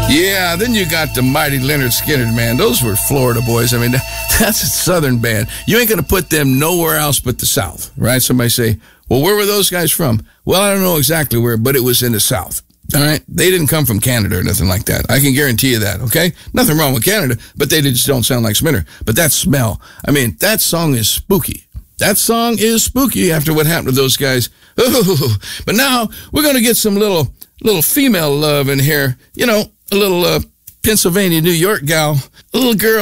Yeah, then you got the mighty Leonard Skinner, man. Those were Florida boys. I mean, that's a Southern band. You ain't going to put them nowhere else but the South, right? Somebody say, well, where were those guys from? Well, I don't know exactly where, but it was in the South. All right? They didn't come from Canada or nothing like that. I can guarantee you that, okay? Nothing wrong with Canada, but they just don't sound like Skinner. But that smell, I mean, that song is spooky. That song is spooky after what happened to those guys. Ooh. But now we're going to get some little female love in here. You know, a little Pennsylvania, New York gal, a little girl